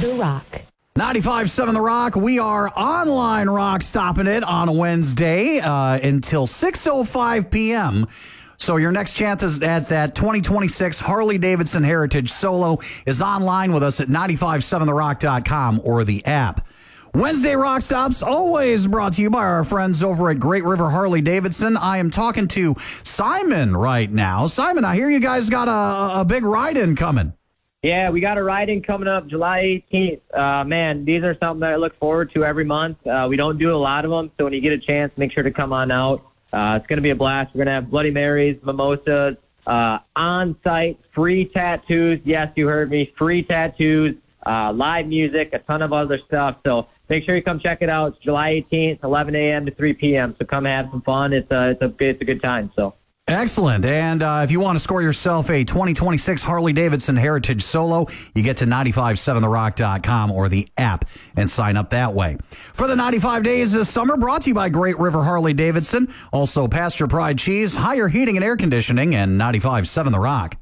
The Rock. 95.7 The Rock. We are online rock stopping it on Wednesday until 6:05 p.m. So your next chance is at that 2026 Harley-Davidson Heritage Solo is online with us at 957therock.com or the app. Wednesday Rock Stops, always brought to you by our friends over at Great River Harley-Davidson. I am talking to Simon right now. Simon, I hear you guys got a big ride-in coming. Yeah, we got a ride-in coming up July 18th. Man, these are something that I look forward to every month. We don't do a lot of them, so when you get a chance, make sure to come on out. It's going to be a blast. We're going to have Bloody Marys, mimosas, on-site, free tattoos. Yes, you heard me, free tattoos, live music, a ton of other stuff. So make sure you come check it out. It's July 18th, 11 a.m. to 3 p.m., so come have some fun. It's a good time, so. Excellent. And if you want to score yourself a 2026 Harley-Davidson Heritage Solo, you get to 957therock.com or the app and sign up that way. For the 95 days this summer, brought to you by Great River Harley-Davidson, also Pasture Pride Cheese, Higher Heating and Air Conditioning, and 95.7 The Rock.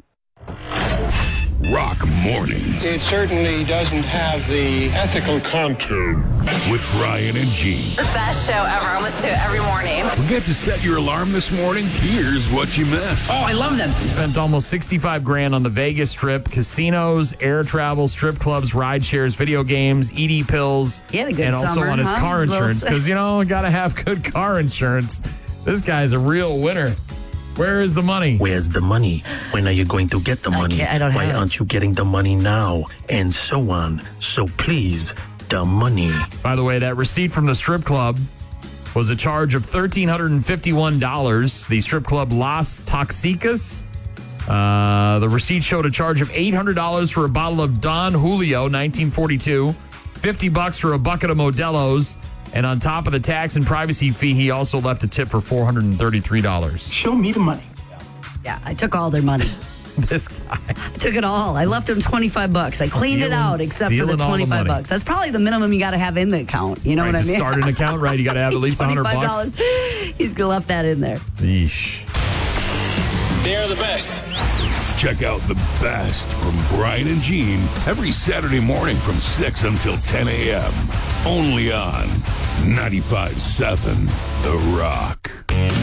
Rock Mornings. It certainly doesn't have the ethical contour. With Brian and Gene. The best show ever. I listen to it every morning. Forget to set your alarm this morning? Here's what you missed. Oh, I love them. Spent almost $65,000 on the Vegas Strip, casinos, air travel, strip clubs, ride shares, video games, ED pills, He had a good and also summer, on his huh? car insurance because, got to have good car insurance. This guy's a real winner. Where is the money? Where's the money? When are you going to get the money? I don't Why have it. aren't you getting the money now? And so on. So please, the money. By the way, that receipt from the strip club was a charge of $1,351. The strip club Las Toxicas. The receipt showed a charge of $800 for a bottle of Don Julio, 1942, $50 for a bucket of Modelo's, and on top of the tax and privacy fee, he also left a tip for $433. Show me the money. Yeah, I took all their money. This guy. I took it all. I left them $25. I cleaned it out except for the stealing all the money. $25. That's probably the minimum you got to have in the account. You know Right, what I to mean? start an account, right? You got to have at least $100. $25. He's left that in there. Yeesh. They're the best. Check out the best from Brian and Gene every Saturday morning from 6 until 10 a.m. Only on 95.7 The Rock.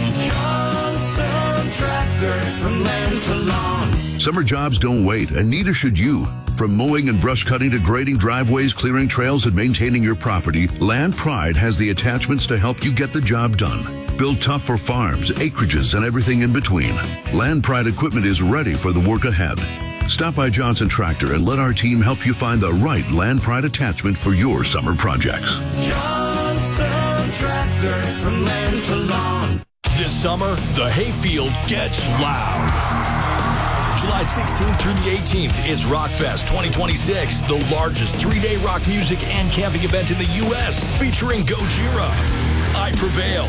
Johnson Tractor from land to lawn. Summer jobs don't wait, and neither should you. From mowing and brush cutting to grading driveways, clearing trails, and maintaining your property, Land Pride has the attachments to help you get the job done. Built tough for farms, acreages, and everything in between. Land Pride equipment is ready for the work ahead. Stop by Johnson Tractor and let our team help you find the right Land Pride attachment for your summer projects. Johnson Tractor from land to lawn. This summer, the hayfield gets loud. July 16th through the 18th, it's Rockfest 2026, the largest 3-day rock music and camping event in the U.S., featuring Gojira, I Prevail,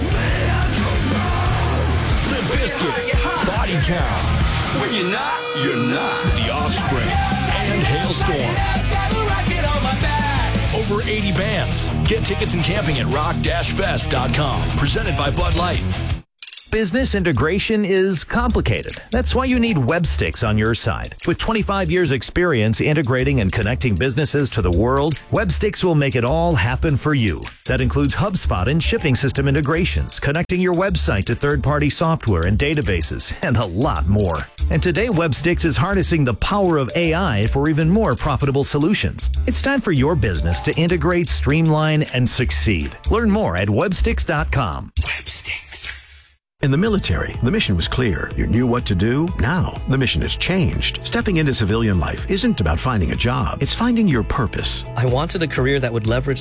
Limp Bizkit, Body Count, When you're not, you're not. The Offspring, and Hailstorm. Over 80 bands. Get tickets and camping at rock-fest.com. Presented by Bud Light. Business integration is complicated. That's why you need Websticks on your side. With 25 years experience integrating and connecting businesses to the world, Websticks will make it all happen for you. That includes HubSpot and shipping system integrations, connecting your website to third-party software and databases, and a lot more. And today, Websticks is harnessing the power of AI for even more profitable solutions. It's time for your business to integrate, streamline, and succeed. Learn more at websticks.com. Websticks. In the military, the mission was clear. You knew what to do. Now, the mission has changed. Stepping into civilian life isn't about finding a job. It's finding your purpose. I wanted a career that would leverage